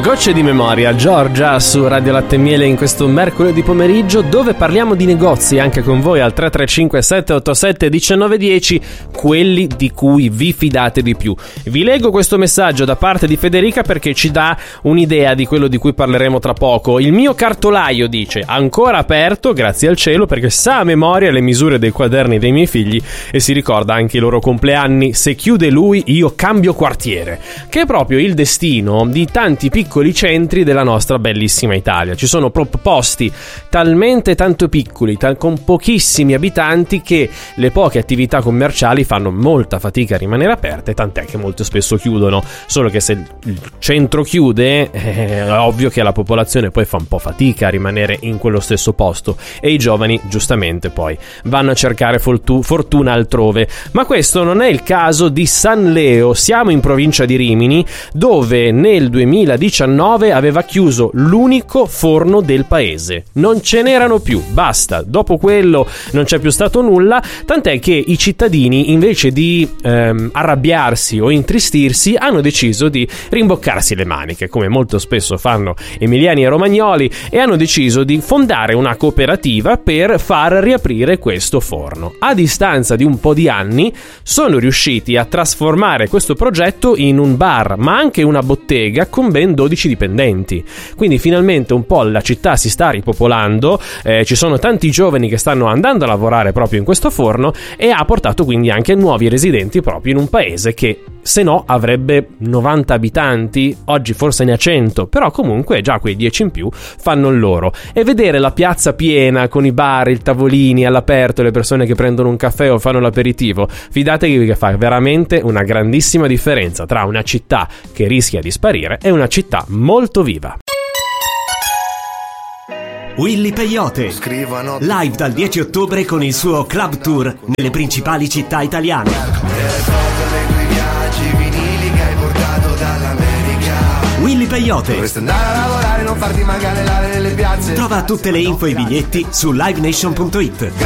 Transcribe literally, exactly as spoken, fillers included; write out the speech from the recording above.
Gocce di memoria, Giorgia su Radio Latte e Miele in questo mercoledì pomeriggio, dove parliamo di negozi anche con voi al tre tre cinque sette otto sette uno nove uno zero, quelli di cui vi fidate di più. Vi leggo questo messaggio da parte di Federica perché ci dà un'idea di quello di cui parleremo tra poco. Il mio cartolaio, dice, ancora aperto, grazie al cielo, perché sa a memoria le misure dei quaderni dei miei figli e si ricorda anche i loro compleanni. Se chiude lui, io cambio quartiere, che è proprio il destino di tanti piccoli centri della nostra bellissima Italia. Ci sono proprio posti talmente tanto piccoli, tal- con pochissimi abitanti, che le poche attività commerciali fanno molta fatica a rimanere aperte, tant'è che molto spesso chiudono. Solo che se il centro chiude, è ovvio che la popolazione poi fa un po' fatica a rimanere in quello stesso posto e i giovani giustamente poi vanno a cercare fortu- fortuna altrove. Ma questo non è il caso di San Leo. Siamo in provincia di Rimini, dove nel duemiladiciannove aveva chiuso l'unico forno del paese. Non ce n'erano più, basta. Dopo quello non c'è più stato nulla, tant'è che i cittadini, invece di ehm, arrabbiarsi o intristirsi, hanno deciso di rimboccarsi le maniche, come molto spesso fanno emiliani e romagnoli, e hanno deciso di fondare una cooperativa per far riaprire questo forno. A distanza di un po' di anni sono riusciti a trasformare questo progetto in un bar, ma anche una bottega con ben dodici dipendenti. Quindi finalmente un po' la città si sta ripopolando, eh, ci sono tanti giovani che stanno andando a lavorare proprio in questo forno, e ha portato quindi anche nuovi residenti proprio in un paese che se no avrebbe novanta abitanti, oggi forse ne ha cento, però comunque già quei dieci in più fanno il loro. E vedere la piazza piena con i bar, i tavolini all'aperto, le persone che prendono un caffè o fanno l'aperitivo, fidatevi che fa veramente una grandissima differenza tra una città che rischia di sparire e una città molto viva. Willy Peyote, Scrivano live dal dieci ottobre con il suo club tour nelle principali città italiane. Willy Peyote. Dovresti andare a lavorare, non farti mancare l'aria nelle piazze. Trova tutte le info e i biglietti su live nation punto it.